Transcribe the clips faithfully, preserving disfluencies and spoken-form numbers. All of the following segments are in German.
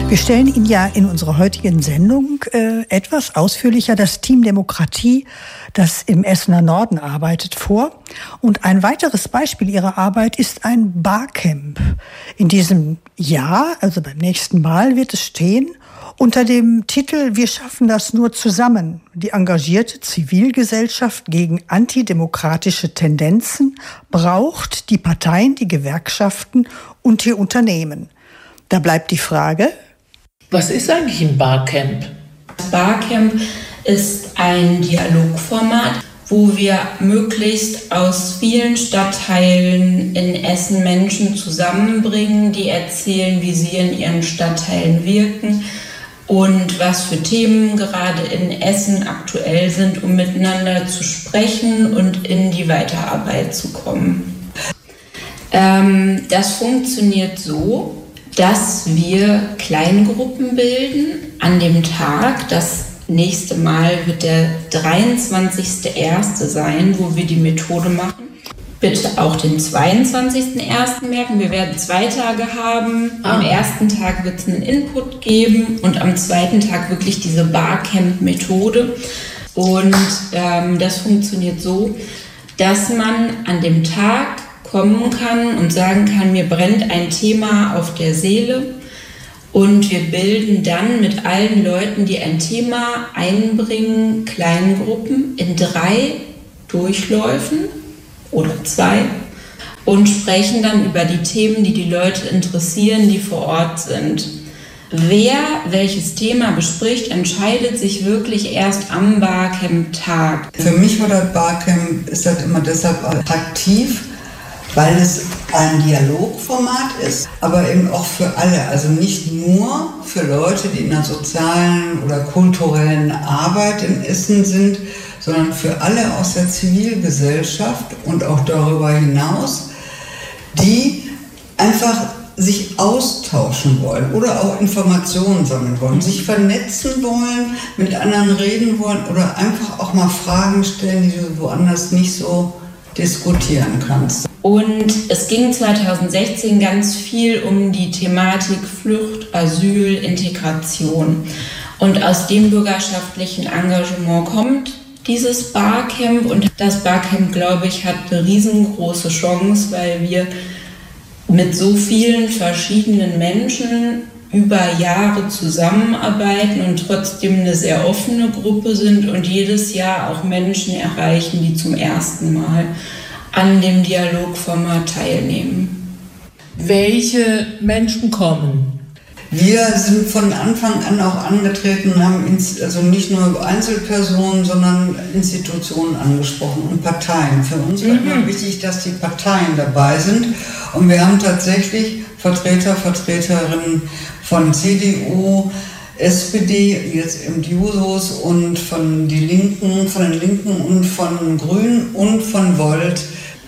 Wir stellen Ihnen ja in unserer heutigen Sendung äh, etwas ausführlicher das Team Demokratie, das im Essener Norden arbeitet, vor. Und ein weiteres Beispiel ihrer Arbeit ist ein Barcamp. In diesem Jahr, also beim nächsten Mal, wird es stehen unter dem Titel »Wir schaffen das nur zusammen. Die engagierte Zivilgesellschaft gegen antidemokratische Tendenzen braucht die Parteien, die Gewerkschaften und die Unternehmen.« Da bleibt die Frage: Was ist eigentlich ein Barcamp? Das Barcamp ist ein Dialogformat, wo wir möglichst aus vielen Stadtteilen in Essen Menschen zusammenbringen, die erzählen, wie sie in ihren Stadtteilen wirken und was für Themen gerade in Essen aktuell sind, um miteinander zu sprechen und in die Weiterarbeit zu kommen. Ähm, das funktioniert so, dass wir Kleingruppen bilden an dem Tag. Das nächste Mal wird der dreiundzwanzigster erste sein, wo wir die Methode machen. Bitte auch den zweiundzwanzigster ersten merken. Wir werden zwei Tage haben. Am ah. ersten Tag wird es einen Input geben und am zweiten Tag wirklich diese Barcamp-Methode. Und ähm, das funktioniert so, dass man an dem Tag kommen kann und sagen kann, mir brennt ein Thema auf der Seele, und wir bilden dann mit allen Leuten, die ein Thema einbringen, Kleingruppen in drei Durchläufen oder zwei und sprechen dann über die Themen, die die Leute interessieren, die vor Ort sind. Wer welches Thema bespricht, entscheidet sich wirklich erst am Barcamp-Tag. Für mich war das Barcamp ist das immer deshalb attraktiv, weil es ein Dialogformat ist, aber eben auch für alle. Also nicht nur für Leute, die in der sozialen oder kulturellen Arbeit in Essen sind, sondern für alle aus der Zivilgesellschaft und auch darüber hinaus, die einfach sich austauschen wollen oder auch Informationen sammeln wollen, sich vernetzen wollen, mit anderen reden wollen oder einfach auch mal Fragen stellen, die du woanders nicht so diskutieren kannst. Und es ging zweitausendsechzehn ganz viel um die Thematik Flucht, Asyl, Integration. Und aus dem bürgerschaftlichen Engagement kommt dieses Barcamp. Und das Barcamp, glaube ich, hat eine riesengroße Chance, weil wir mit so vielen verschiedenen Menschen über Jahre zusammenarbeiten und trotzdem eine sehr offene Gruppe sind und jedes Jahr auch Menschen erreichen, die zum ersten Mal an dem Dialogformat teilnehmen. Welche Menschen kommen? Wir sind von Anfang an auch angetreten und haben ins, also nicht nur Einzelpersonen, sondern Institutionen angesprochen und Parteien. Für uns war mhm. immer wichtig, dass die Parteien dabei sind. Und wir haben tatsächlich Vertreter, Vertreterinnen von C D U, S P D, jetzt im Jusos und von die Linken, von den Linken und von Grünen und von Volt.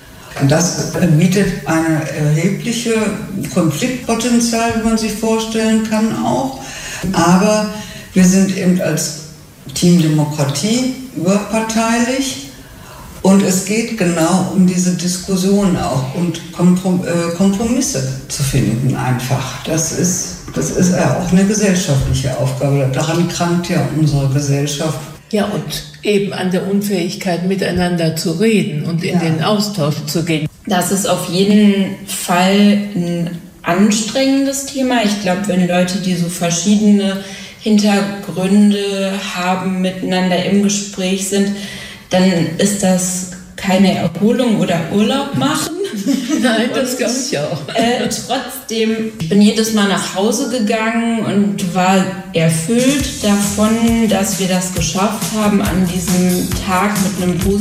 Das bietet eine erhebliche Konfliktpotenzial, wie man sich vorstellen kann auch. Aber wir sind eben als Team Demokratie überparteilich und es geht genau um diese Diskussion auch und Kompromisse zu finden einfach. Das ist, das ist ja auch eine gesellschaftliche Aufgabe. Daran krankt ja unsere Gesellschaft. Ja, und eben an der Unfähigkeit, miteinander zu reden und in ja. den Austausch zu gehen. Das ist auf jeden Fall ein anstrengendes Thema. Ich glaube, wenn Leute, die so verschiedene Hintergründe haben, miteinander im Gespräch sind, dann ist das keine Erholung oder Urlaub machen. Nein, das glaube ich auch. Äh, trotzdem, ich bin jedes Mal nach Hause gegangen und war erfüllt davon, dass wir das geschafft haben, an diesem Tag mit einem positiven